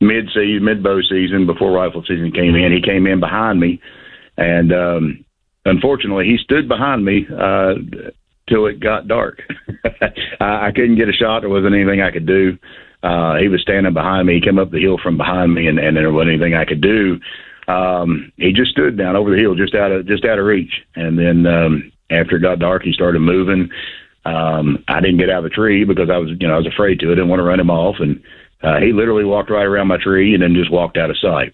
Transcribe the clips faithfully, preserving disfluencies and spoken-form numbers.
mid-season, mid-bow season, before rifle season came in. He came in behind me, and um, unfortunately, he stood behind me uh, till it got dark. I, I couldn't get a shot. There wasn't anything I could do. Uh, he was standing behind me. He came up the hill from behind me, and, and there wasn't anything I could do. Um, he just stood down over the hill, just out of just out of reach. And then um, after it got dark, he started moving. Um, I didn't get out of the tree because I was, you know, I was afraid to. I didn't want to run him off, and uh, he literally walked right around my tree and then just walked out of sight.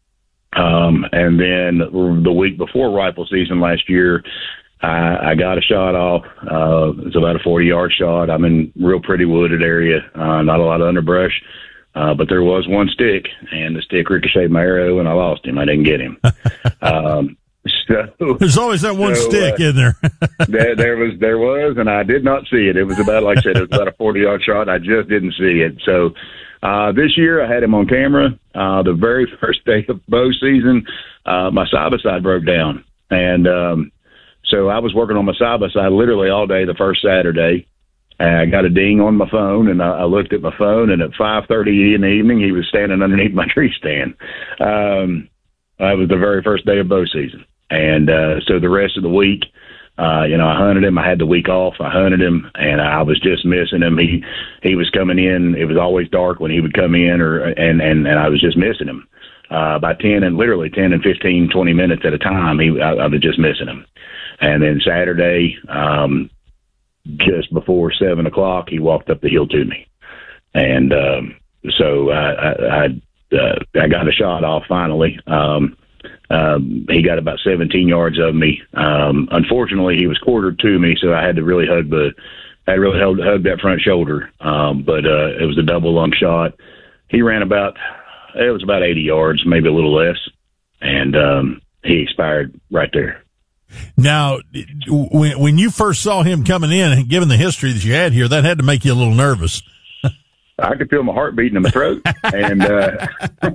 Um, and then the week before rifle season last year, I, I got a shot off. Uh, it's about a forty-yard shot. I'm in real pretty wooded area, uh, not a lot of underbrush. Uh, but there was one stick, and the stick ricocheted my arrow, and I lost him. I didn't get him. um, so there's always that one so, stick, uh, in there. there. There was, there was, and I did not see it. It was about, like I said, it was about a forty-yard shot. I just didn't see it. So uh, this year, I had him on camera. Uh, the very first day of bow season, uh, my side by side broke down, and um, so I was working on my side by side literally all day the first Saturday. And I got a ding on my phone, and I, I looked at my phone, and at five thirty in the evening, he was standing underneath my tree stand. Um, that was the very first day of bow season. And uh, so the rest of the week, uh, you know, I hunted him. I had the week off. I hunted him, and I was just missing him. He he was coming in. It was always dark when he would come in, or and, and, and I was just missing him. Uh, by ten and literally ten and fifteen, twenty minutes at a time, he I, I was just missing him. And then Saturday, um, just before seven o'clock, he walked up the hill to me, and um, so I I, I, uh, I got a shot off finally. Um, um, he got about seventeen yards of me. Um, unfortunately, he was quartered to me, so I had to really hug the, I had to really hug, hug that front shoulder. Um, but uh, it was a double lung shot. He ran about, it was about eighty yards, maybe a little less, and um, he expired right there. Now, when when you first saw him coming in, given the history that you had here, that had to make you a little nervous. I could feel my heart beating in my throat, and uh,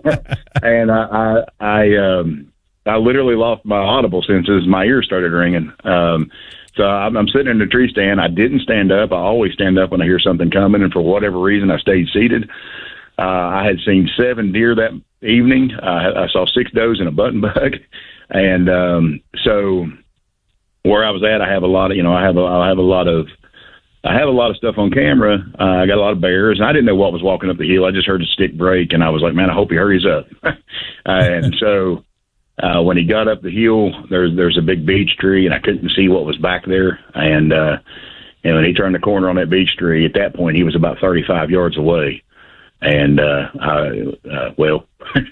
and I I I, um, I literally lost my audible senses. My ears started ringing. Um, so I'm, I'm sitting in the tree stand. I didn't stand up. I always stand up when I hear something coming, and for whatever reason, I stayed seated. Uh, I had seen seven deer that evening. Uh, I saw six does and a button bug, and um, so. Where I was at, I have a lot of, you know, I have a, I have a lot of, I have a lot of stuff on camera. Uh, I got a lot of bears, and I didn't know what was walking up the hill. I just heard a stick break, and I was like, man, I hope he hurries up. uh, and so uh, when he got up the hill, there's there's a big beech tree, and I couldn't see what was back there. And uh, and when he turned the corner on that beech tree, at that point, he was about thirty-five yards away. And uh, I, uh, well,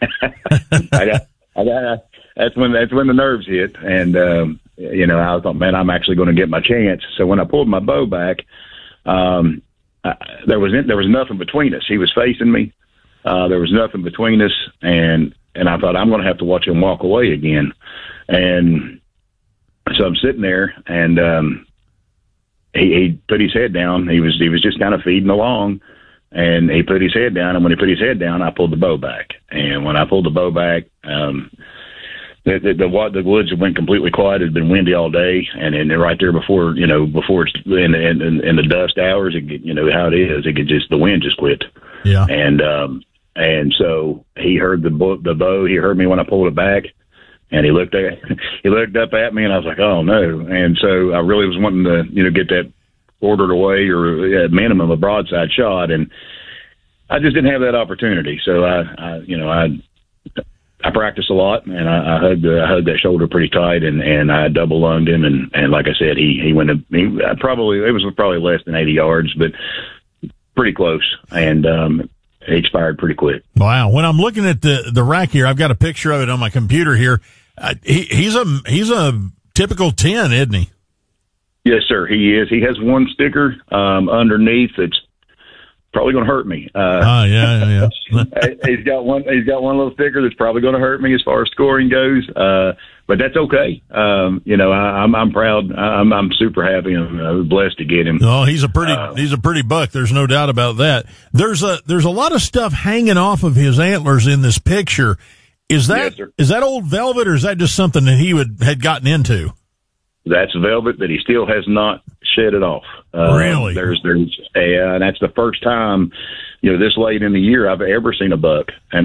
I got, I got. That's when that's when the nerves hit, and um, you know, I thought, man, I'm actually going to get my chance. So when I pulled my bow back, um, I, there was there was nothing between us. He was facing me. Uh, there was nothing between us, and and I thought I'm going to have to watch him walk away again. And so I'm sitting there, and um, he, he put his head down. He was he was just kind of feeding along, and he put his head down. And when he put his head down, I pulled the bow back. And when I pulled the bow back, um, The, the, the, the woods went completely quiet. It had been windy all day, and then right there before, you know, before it's in, in, in the dust hours, it could, you know how it is. It could just, the wind just quit. Yeah. And, um, and so he heard the bow, the bow. He heard me when I pulled it back, and he looked at, he looked up at me, and I was like, oh no. And so I really was wanting to, you know, get that ordered away, or at minimum a broadside shot. And I just didn't have that opportunity. So I, I you know, I, I practiced a lot, and I, I hugged uh, I hugged that shoulder pretty tight, and, and I double lunged him, and, and like I said, he he went. A, he probably it was probably less than eighty yards, but pretty close, and um, he expired pretty quick. Wow! When I'm looking at the the rack here, I've got a picture of it on my computer here. Uh, he he's a he's a typical ten, isn't he? Yes, sir. He is. He has one sticker um, underneath that's probably going to hurt me. Uh, oh yeah, yeah. yeah. he's got one. He's got one little sticker that's probably going to hurt me as far as scoring goes. Uh, but that's okay. Um, you know, I, I'm I'm proud. I'm I'm super happy and uh, blessed to get him. Oh, he's a pretty uh, he's a pretty buck. There's no doubt about that. There's a there's a lot of stuff hanging off of his antlers in this picture. Is that yes, is that old velvet, or is that just something that he would had gotten into? That's velvet that he still has not shed it off. Uh, really? There's, there's, uh, and that's the first time, you know, this late in the year I've ever seen a buck. And